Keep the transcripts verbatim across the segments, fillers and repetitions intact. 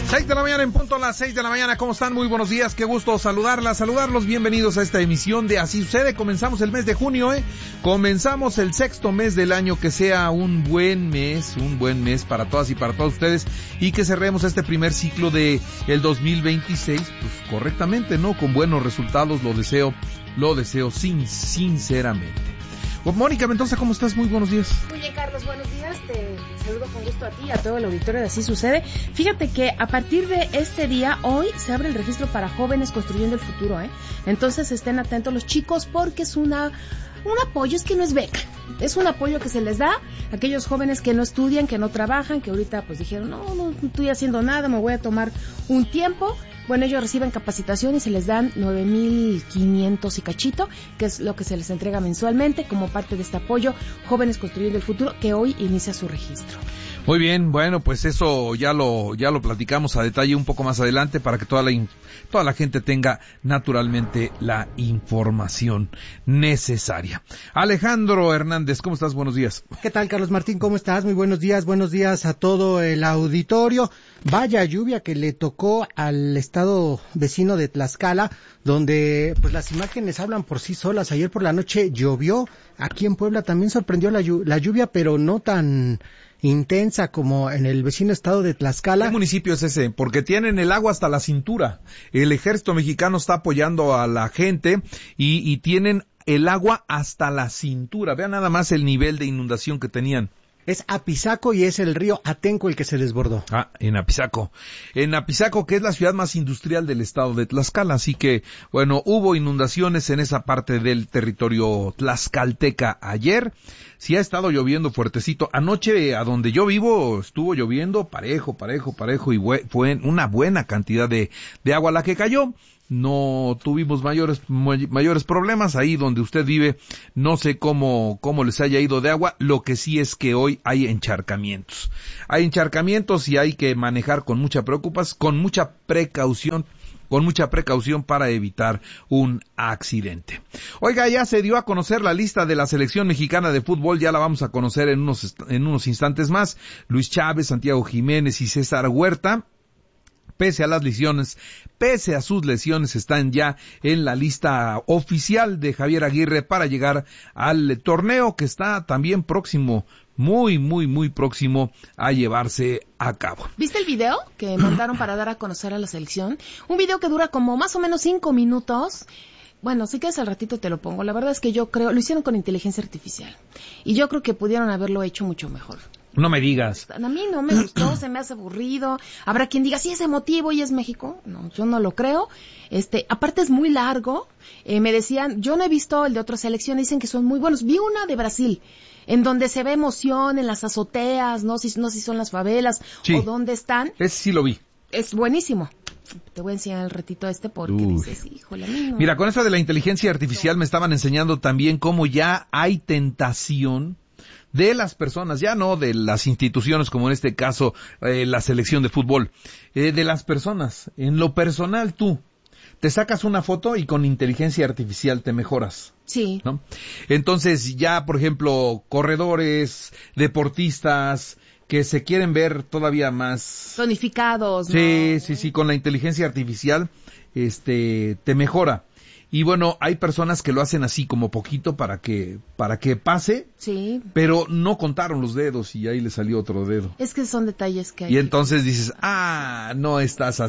seis de la mañana en punto, a las seis de la mañana. ¿Cómo están? Muy buenos días. Qué gusto saludarlas, saludarlos. Bienvenidos a esta emisión de Así Sucede. Comenzamos el mes de junio, ¿eh? Comenzamos el sexto mes del año. Que sea un buen mes, un buen mes para todas y para todos ustedes. Y que cerremos este primer ciclo de el dos mil veintiséis, pues correctamente, ¿no? Con buenos resultados. Lo deseo, lo deseo sin, sinceramente. Mónica Mendoza, ¿cómo estás? Muy buenos días. Muy bien, Carlos, buenos días. Te saludo con gusto a ti y a todo el auditorio de Así Sucede. Fíjate que a partir de este día, hoy, se abre el registro para jóvenes construyendo el futuro, ¿eh? Entonces estén atentos los chicos porque es una un apoyo, es que no es beca. Es un apoyo que se les da a aquellos jóvenes que no estudian, que no trabajan, que ahorita pues dijeron, no, no estoy haciendo nada, me voy a tomar un tiempo. Bueno, ellos reciben capacitación y se les dan nueve mil quinientos y cachito, que es lo que se les entrega mensualmente como parte de este apoyo Jóvenes Construyendo el Futuro, que hoy inicia su registro. Muy bien, bueno, pues eso ya lo ya lo platicamos a detalle un poco más adelante para que toda la in, toda la gente tenga naturalmente la información necesaria. Alejandro Hernández, ¿cómo estás? Buenos días. ¿Qué tal, Carlos Martín? ¿Cómo estás? Muy buenos días, buenos días a todo el auditorio. Vaya lluvia que le tocó al estado vecino de Tlaxcala, donde pues las imágenes hablan por sí solas. Ayer por la noche llovió, aquí en Puebla también sorprendió la, la lluvia, pero no tan intensa como en el vecino estado de Tlaxcala. ¿Qué municipio es ese? Porque tienen el agua hasta la cintura. El ejército mexicano está apoyando a la gente y, y tienen el agua hasta la cintura. Vean nada más el nivel de inundación que tenían. Es Apizaco y es el río Atenco el que se desbordó. Ah, en Apizaco. En Apizaco, que es la ciudad más industrial del estado de Tlaxcala. Así que, bueno, hubo inundaciones en esa parte del territorio tlaxcalteca ayer. Sí ha estado lloviendo fuertecito. Anoche, a donde yo vivo, estuvo lloviendo parejo, parejo, parejo. Y fue una buena cantidad de, de agua la que cayó. No tuvimos mayores mayores problemas ahí donde usted vive. No sé cómo cómo les haya ido de agua. Lo que sí es que hoy hay encharcamientos. Hay encharcamientos y hay que manejar con mucha preocupación, con mucha precaución, con mucha precaución para evitar un accidente. Oiga, ya se dio a conocer la lista de la selección mexicana de fútbol. Ya la vamos a conocer en unos en unos instantes más. Luis Chávez, Santiago Jiménez y César Huerta, pese a las lesiones, pese a sus lesiones, están ya en la lista oficial de Javier Aguirre para llegar al torneo que está también próximo, muy, muy, muy próximo a llevarse a cabo. ¿Viste el video que mandaron para dar a conocer a la selección? Un video que dura como más o menos cinco minutos. Bueno, si quieres al ratito te lo pongo. La verdad es que yo creo, lo hicieron con inteligencia artificial. Y yo creo que pudieron haberlo hecho mucho mejor. No me digas. A mí no me gustó, se me hace aburrido. Habrá quien diga, sí es emotivo y es México. No, yo no lo creo. Este, aparte es muy largo. Eh, me decían, yo no he visto el de otras selecciones, dicen que son muy buenos. Vi una de Brasil, en donde se ve emoción en las azoteas, no sé no si son las favelas, sí, o dónde están. Ese sí lo vi. Es buenísimo. Te voy a enseñar el ratito este porque Uy. dices, híjole, a mí no. Mira, con eso de la inteligencia artificial me estaban enseñando también cómo ya hay tentación de las personas, ya no de las instituciones como en este caso eh, la selección de fútbol, eh, de las personas. En lo personal tú te sacas una foto y con inteligencia artificial te mejoras. Sí. ¿No? Entonces ya, por ejemplo, corredores, deportistas que se quieren ver todavía más tonificados, ¿no? Sí, sí, sí, con la inteligencia artificial este te mejora. Y bueno, hay personas que lo hacen así como poquito para que para que pase, sí, pero no contaron los dedos y ahí le salió otro dedo. Es que son detalles que hay. Y entonces dices, ah, no estás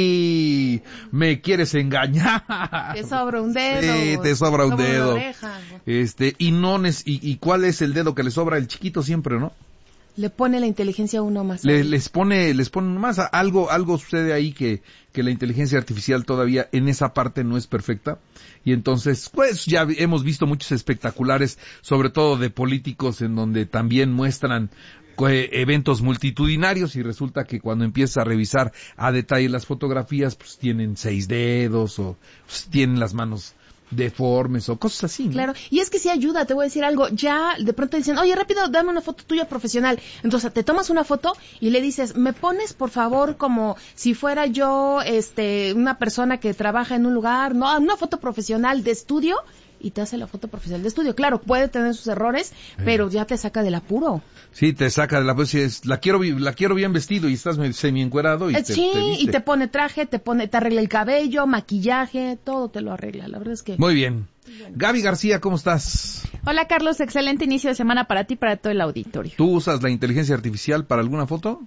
así, me quieres engañar. Te sobra un dedo. Sí, te sobra un dedo. Una oreja. Este, y no y, y ¿cuál es el dedo que le sobra? El chiquito siempre, ¿no? Le pone la inteligencia a uno más. Le, les pone, les pone más, algo, algo sucede ahí que, que la inteligencia artificial todavía en esa parte no es perfecta. Y entonces, pues ya hemos visto muchos espectaculares, sobre todo de políticos, en donde también muestran eh, eventos multitudinarios y resulta que cuando empiezas a revisar a detalle las fotografías, pues tienen seis dedos o pues, tienen las manos deformes o cosas así, ¿no? Claro, y es que sí ayuda, te voy a decir algo, ya de pronto dicen, oye, rápido, dame una foto tuya profesional, entonces te tomas una foto y le dices, me pones por favor como si fuera yo, este, una persona que trabaja en un lugar, no, una foto profesional de estudio, y te hace la foto profesional de estudio. Claro, puede tener sus errores, sí, pero ya te saca del apuro. Sí, te saca de la pues es, la quiero la quiero bien vestido y estás semi encuerado y eh, te, sí, te viste. Y te pone traje, te pone te arregla el cabello, maquillaje, todo te lo arregla. La verdad es que muy bien. Bueno. Gaby García, ¿cómo estás? Hola Carlos, excelente inicio de semana para ti y para todo el auditorio. ¿Tú usas la inteligencia artificial para alguna foto?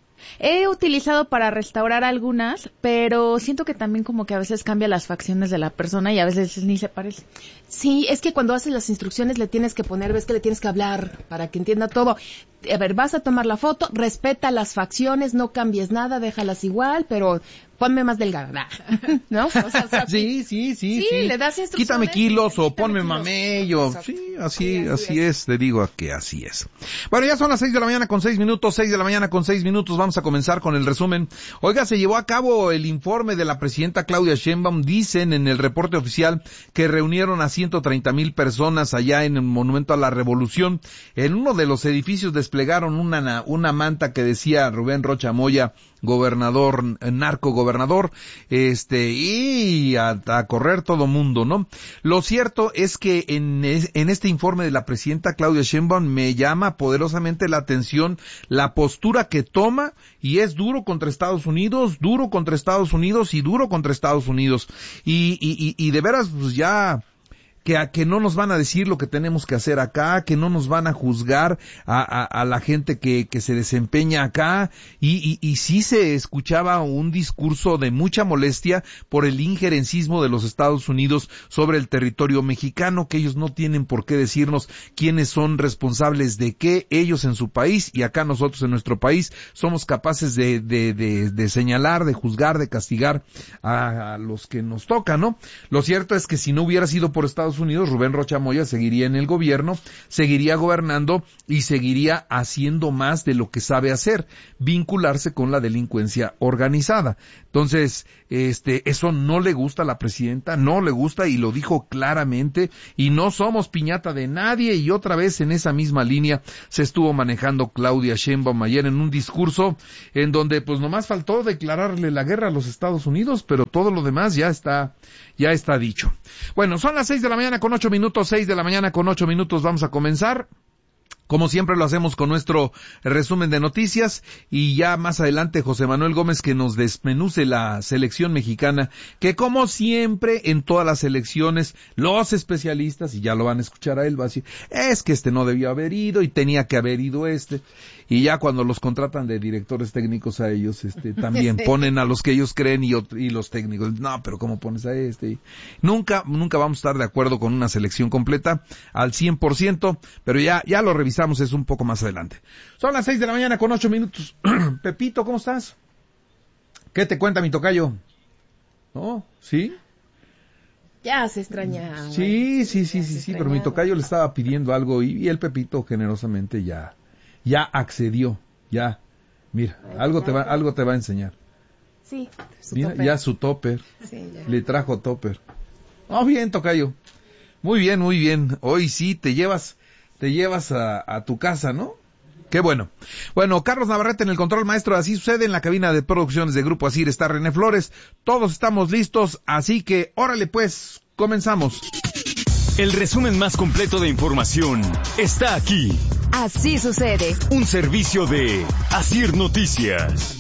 He utilizado para restaurar algunas, pero siento que también como que a veces cambia las facciones de la persona y a veces ni se parece. Sí, es que cuando haces las instrucciones le tienes que poner, ves que le tienes que hablar para que entienda todo. A ver, vas a tomar la foto, respeta las facciones, no cambies nada, déjalas igual, pero ponme más delgada, ¿no? O sea, o sea, sí, sí, sí, sí, sí. le das instrucciones. Quítame kilos o quítame ponme kilos. mamello. Exacto. Sí, así, sí, así, así es. es, te digo que así es. Bueno, ya son las seis de la mañana con seis minutos, seis de la mañana con seis minutos, vamos a comenzar con el resumen. Oiga, se llevó a cabo el informe de la presidenta Claudia Sheinbaum, dicen en el reporte oficial que reunieron a ciento treinta mil personas allá en el Monumento a la Revolución. En uno de los edificios desplegaron una una manta que decía Rubén Rocha Moya, gobernador, narco gobernador, este, y a, a correr todo mundo, ¿no? Lo cierto es que en, en este informe de la presidenta Claudia Sheinbaum me llama poderosamente la atención la postura que toma, y es duro contra Estados Unidos, duro contra Estados Unidos y duro contra Estados Unidos. Y, y, y, y de veras, pues ya... que a, que no nos van a decir lo que tenemos que hacer acá, que no nos van a juzgar a, a, a la gente que, que se desempeña acá, y, y, y sí se escuchaba un discurso de mucha molestia por el injerencismo de los Estados Unidos sobre el territorio mexicano, que ellos no tienen por qué decirnos quiénes son responsables de qué, ellos en su país y acá nosotros en nuestro país somos capaces de, de, de, de señalar, de juzgar, de castigar a, a los que nos toca, ¿no? Lo cierto es que si no hubiera sido por Estados Unidos, Rubén Rocha Moya seguiría en el gobierno, seguiría gobernando y seguiría haciendo más de lo que sabe hacer, vincularse con la delincuencia organizada. Entonces, este, eso no le gusta a la presidenta, no le gusta y lo dijo claramente, y no somos piñata de nadie, y otra vez en esa misma línea se estuvo manejando Claudia Sheinbaum ayer en un discurso en donde pues nomás faltó declararle la guerra a los Estados Unidos, pero todo lo demás ya está, ya está dicho. Bueno, son las seis de la mañana con ocho minutos, seis de la mañana con ocho minutos, vamos a comenzar. Como siempre lo hacemos con nuestro resumen de noticias, y ya más adelante José Manuel Gómez que nos desmenuce la selección mexicana, que como siempre en todas las selecciones los especialistas, y ya lo van a escuchar a él, va a decir, es que este no debió haber ido y tenía que haber ido este, y ya cuando los contratan de directores técnicos a ellos, este, también ponen a los que ellos creen y, otro, y los técnicos, no, pero ¿cómo pones a este? Nunca, nunca vamos a estar de acuerdo con una selección completa al cien por ciento, pero ya, ya lo revisamos. Es un poco más adelante. Son las seis de la mañana con ocho minutos. Pepito, ¿cómo estás? ¿Qué te cuenta mi tocayo? ¿No? ¿Sí? Ya se extraña. Sí, sí, sí, sí, sí, pero mi tocayo le estaba pidiendo algo y, y el Pepito generosamente ya, ya accedió, ya. Mira, Ay, algo te va, algo te va a enseñar. Sí, su Mira, topper. ya su topper. Sí, ya. Le trajo topper. Oh, bien, tocayo. Muy bien, muy bien. Hoy sí te llevas te llevas a, a tu casa, ¿no? Qué bueno. Bueno, Carlos Navarrete en el control maestro, así sucede en la cabina de producciones de Grupo Asir, está René Flores, todos estamos listos, así que órale pues, comenzamos. El resumen más completo de información está aquí. Así sucede. Un servicio de Asir Noticias.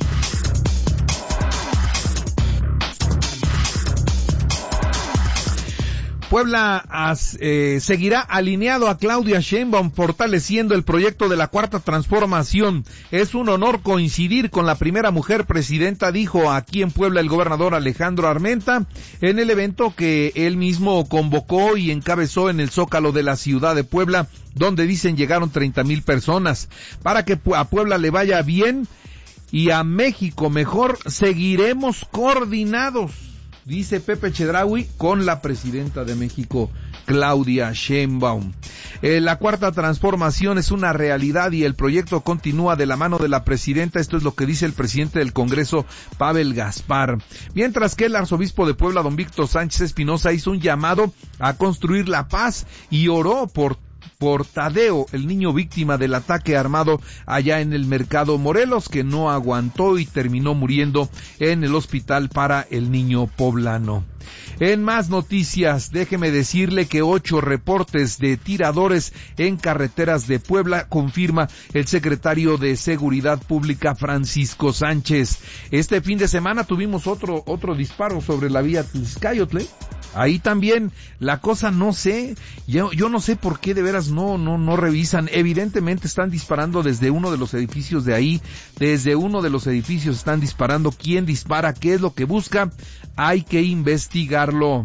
Puebla as, eh, seguirá alineado a Claudia Sheinbaum fortaleciendo el proyecto de la Cuarta Transformación. Es un honor coincidir con la primera mujer presidenta, dijo aquí en Puebla el gobernador Alejandro Armenta en el evento que él mismo convocó y encabezó en el Zócalo de la ciudad de Puebla, donde dicen llegaron treinta mil personas. Para que a Puebla le vaya bien y a México mejor, seguiremos coordinados, dice Pepe Chedraui con la presidenta de México, Claudia Sheinbaum. Eh, la Cuarta Transformación es una realidad y el proyecto continúa de la mano de la presidenta. Esto es lo que dice el presidente del Congreso, Pavel Gaspar. Mientras que el arzobispo de Puebla, don Víctor Sánchez Espinosa, hizo un llamado a construir la paz y oró por por Tadeo, el niño víctima del ataque armado allá en el Mercado Morelos, que no aguantó y terminó muriendo en el hospital para el niño poblano. En más noticias, déjeme decirle que ocho reportes de tiradores en carreteras de Puebla, confirma el secretario de Seguridad Pública Francisco Sánchez. Este fin de semana tuvimos otro otro disparo sobre la vía Tlaxcala. Ahí también la cosa no sé, yo, yo no sé por qué de veras no, no, no revisan. Evidentemente están disparando desde uno de los edificios de ahí, desde uno de los edificios están disparando. ¿Quién dispara? ¿Qué es lo que busca? Hay que investigarlo.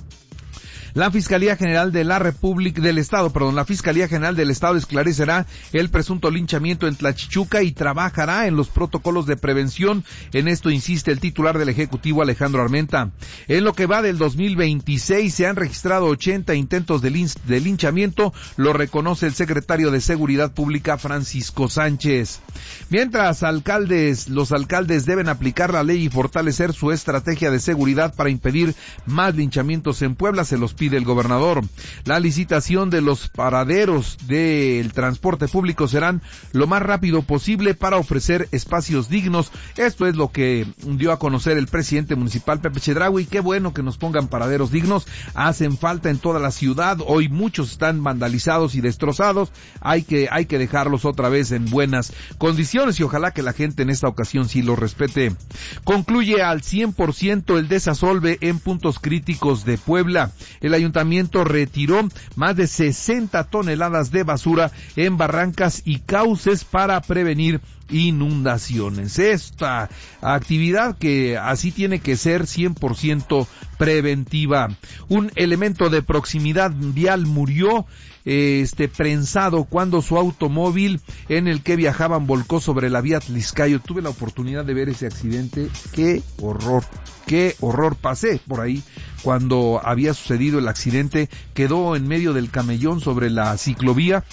La Fiscalía General de la República, del Estado, perdón, la Fiscalía General del Estado esclarecerá el presunto linchamiento en Tlachichuca y trabajará en los protocolos de prevención. En esto insiste el titular del Ejecutivo, Alejandro Armenta. En lo que va del dos mil veintiséis se han registrado ochenta intentos de, lin- de linchamiento, lo reconoce el secretario de Seguridad Pública, Francisco Sánchez. Mientras alcaldes, los alcaldes deben aplicar la ley y fortalecer su estrategia de seguridad para impedir más linchamientos en Puebla, se los pide el gobernador. La licitación de los paraderos del transporte público serán lo más rápido posible para ofrecer espacios dignos. Esto es lo que dio a conocer el presidente municipal, Pepe Chedraui. Qué bueno que nos pongan paraderos dignos. Hacen falta en toda la ciudad. Hoy muchos están vandalizados y destrozados. Hay que, hay que dejarlos otra vez en buenas condiciones y ojalá que la gente en esta ocasión sí los respete. Concluye al cien por ciento el desasolve en puntos críticos de Puebla. El ayuntamiento retiró más de sesenta toneladas de basura en barrancas y cauces para prevenir inundaciones. Esta actividad que así tiene que ser cien por ciento preventiva. Un elemento de proximidad vial murió este prensado cuando su automóvil en el que viajaban volcó sobre la vía Tlaxcala. Tuve la oportunidad de ver ese accidente. Qué horror, qué horror. Pasé por ahí cuando había sucedido el accidente. Quedó en medio del camellón sobre la ciclovía.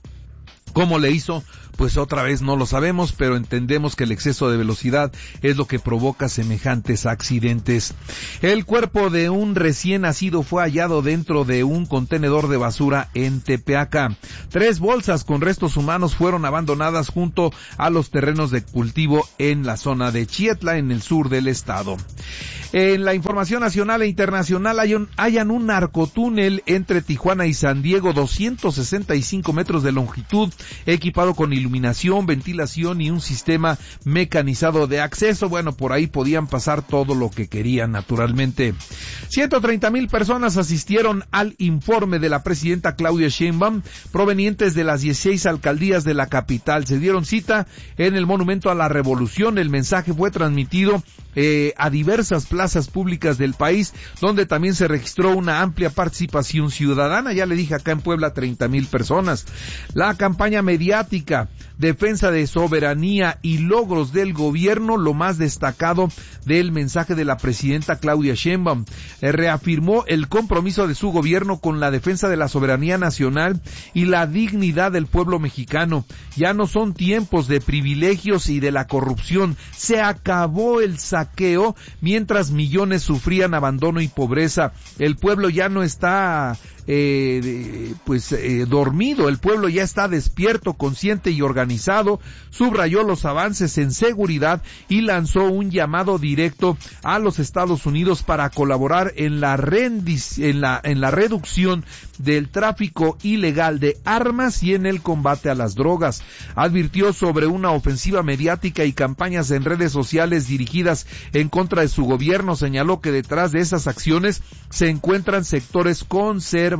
¿Cómo le hizo? Pues otra vez no lo sabemos, pero entendemos que el exceso de velocidad es lo que provoca semejantes accidentes. El cuerpo de un recién nacido fue hallado dentro de un contenedor de basura en Tepeaca. Tres bolsas con restos humanos fueron abandonadas junto a los terrenos de cultivo en la zona de Chietla, en el sur del estado. En la información nacional e internacional hay un, hayan un narcotúnel entre Tijuana y San Diego, doscientos sesenta y cinco metros de longitud, equipado con iluminación, ventilación y un sistema mecanizado de acceso. Bueno, por ahí podían pasar todo lo que querían, naturalmente. ciento treinta mil personas asistieron al informe de la presidenta Claudia Sheinbaum, provenientes de las dieciséis alcaldías de la capital. Se dieron cita en el Monumento a la Revolución. El mensaje fue transmitido eh, a diversas plazas públicas del país, donde también se registró una amplia participación ciudadana. Ya le dije, acá en Puebla treinta mil personas. La campaña mediática, defensa de soberanía y logros del gobierno, lo más destacado del mensaje de la presidenta Claudia Sheinbaum. Eh, reafirmó el compromiso de su gobierno con la defensa de la soberanía nacional y la dignidad del pueblo mexicano. Ya no son tiempos de privilegios y de la corrupción. Se acabó el saqueo mientras millones sufrían abandono y pobreza. El pueblo ya no está Eh, pues eh, dormido, el pueblo ya está despierto, consciente y organizado. Subrayó los avances en seguridad y lanzó un llamado directo a los Estados Unidos para colaborar en la, rendis, en la, en la reducción del tráfico ilegal de armas y en el combate a las drogas. Advirtió sobre una ofensiva mediática y campañas en redes sociales dirigidas en contra de su gobierno. Señaló que detrás de esas acciones se encuentran sectores conservadores.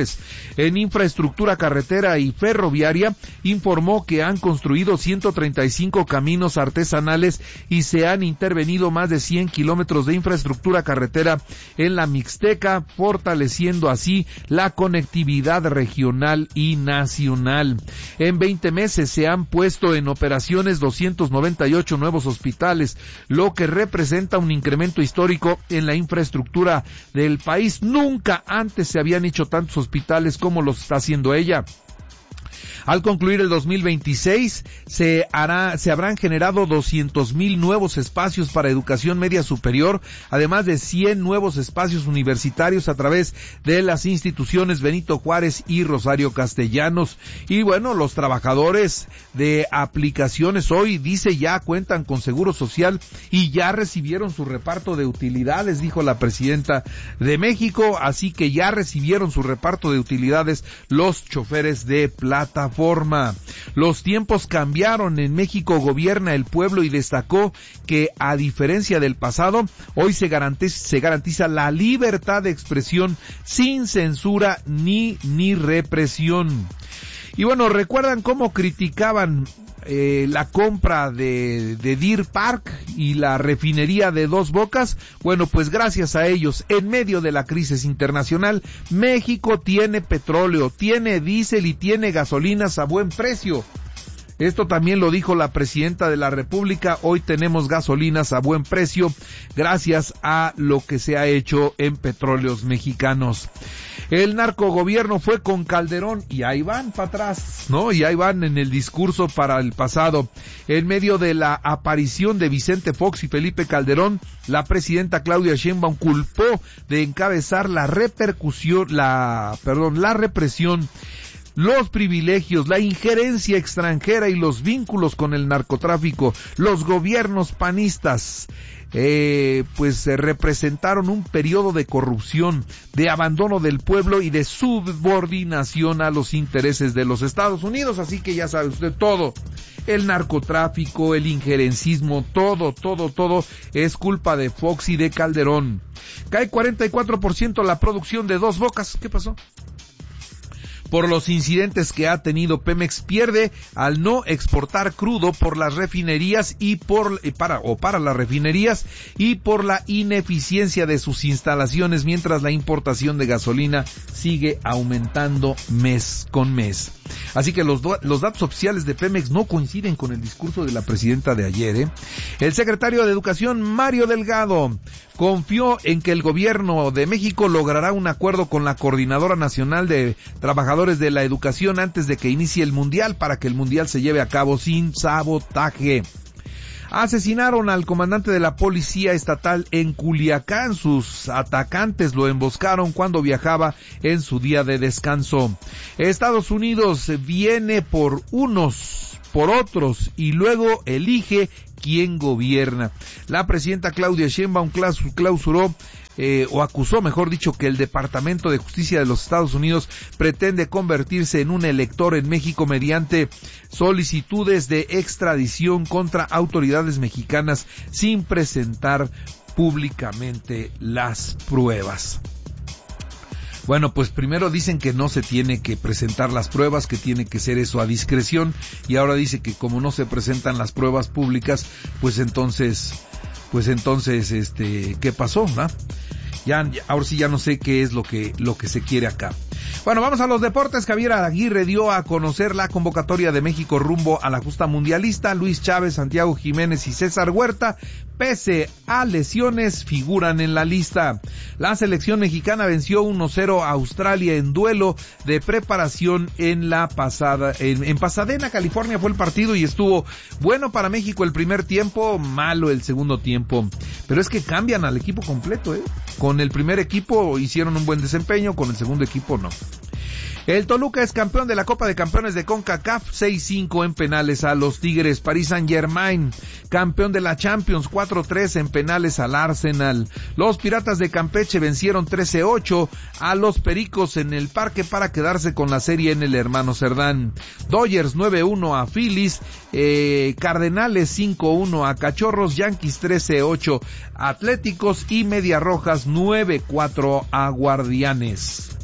En infraestructura carretera y ferroviaria, informó que han construido ciento treinta y cinco caminos artesanales y se han intervenido más de cien kilómetros de infraestructura carretera en la Mixteca, fortaleciendo así la conectividad regional y nacional. En veinte meses se han puesto en operaciones doscientos noventa y ocho nuevos hospitales, lo que representa un incremento histórico en la infraestructura del país. Nunca antes se habían hecho tantos hospitales como los está haciendo ella. Al concluir el dos mil veintiséis, se hará, se habrán generado doscientos mil nuevos espacios para educación media superior, además de cien nuevos espacios universitarios a través de las instituciones Benito Juárez y Rosario Castellanos. Y bueno, los trabajadores de aplicaciones hoy, dice, ya cuentan con seguro social y ya recibieron su reparto de utilidades, dijo la presidenta de México, así que ya recibieron su reparto de utilidades los choferes de plataforma. Forma. Los tiempos cambiaron, en México gobierna el pueblo y destacó que a diferencia del pasado, hoy se garantiza, se garantiza la libertad de expresión sin censura ni, ni represión. Y bueno, ¿recuerdan cómo criticaban eh, la compra de, de Deer Park y la refinería de Dos Bocas? Bueno, pues gracias a ellos, en medio de la crisis internacional, México tiene petróleo, tiene diésel y tiene gasolinas a buen precio. Esto también lo dijo la presidenta de la República. Hoy tenemos gasolinas a buen precio gracias a lo que se ha hecho en Petróleos Mexicanos. El narcogobierno fue con Calderón y ahí van para atrás, ¿no? Y ahí van en el discurso para el pasado. En medio de la aparición de Vicente Fox y Felipe Calderón, la presidenta Claudia Sheinbaum culpó de encabezar la repercusión, la, perdón, la represión, los privilegios, la injerencia extranjera y los vínculos con el narcotráfico. Los gobiernos panistas eh, pues eh, representaron un periodo de corrupción, de abandono del pueblo y de subordinación a los intereses de los Estados Unidos. Así que ya sabe usted, todo, el narcotráfico, el injerencismo, todo, todo, todo es culpa de Fox y de Calderón. Cae cuarenta y cuatro por ciento la producción de Dos Bocas. ¿Qué pasó? Por los incidentes que ha tenido Pemex, pierde al no exportar crudo por las refinerías y por para o para las refinerías y por la ineficiencia de sus instalaciones, mientras la importación de gasolina sigue aumentando mes con mes. Así que los, do, los datos oficiales de Pemex no coinciden con el discurso de la presidenta de ayer, ¿eh? El secretario de Educación, Mario Delgado, confió en que el gobierno de México logrará un acuerdo con la Coordinadora Nacional de Trabajadores de la Educación antes de que inicie el Mundial, para que el Mundial se lleve a cabo sin sabotaje. Asesinaron al comandante de la Policía Estatal en Culiacán. Sus atacantes lo emboscaron cuando viajaba en su día de descanso. Estados Unidos viene por unos, por otros, y luego elige quién gobierna. La presidenta Claudia Sheinbaum clausuró Eh, o acusó, mejor dicho, que el Departamento de Justicia de los Estados Unidos pretende convertirse en un elector en México mediante solicitudes de extradición contra autoridades mexicanas sin presentar públicamente las pruebas. Bueno, pues primero dicen que no se tiene que presentar las pruebas, que tiene que ser eso a discreción, y ahora dice que como no se presentan las pruebas públicas, pues entonces, pues entonces, este, ¿qué pasó, no? Ya, ya, ahora sí ya no sé qué es lo que, lo que se quiere acá. Bueno, vamos a los deportes. Javier Aguirre dio a conocer la convocatoria de México rumbo a la justa mundialista. Luis Chávez, Santiago Jiménez y César Huerta, pese a lesiones, figuran en la lista. La selección mexicana venció uno cero a Australia en duelo de preparación en la pasada, en, en Pasadena, California fue el partido y estuvo bueno para México el primer tiempo, malo el segundo tiempo. Pero es que cambian al equipo completo, ¿eh? Con el primer equipo hicieron un buen desempeño, con el segundo equipo no. El Toluca es campeón de la Copa de Campeones de CONCACAF, seis cinco en penales a los Tigres. Paris Saint-Germain, campeón de la Champions, cuatro tres en penales al Arsenal. Los Piratas de Campeche vencieron trece ocho a los Pericos en el Parque para quedarse con la serie en el Hermano Cerdán. Dodgers nueve uno a Phillies, eh, Cardenales cinco uno a Cachorros, Yankees trece ocho a Atléticos y Medias Rojas nueve cuatro a Guardianes.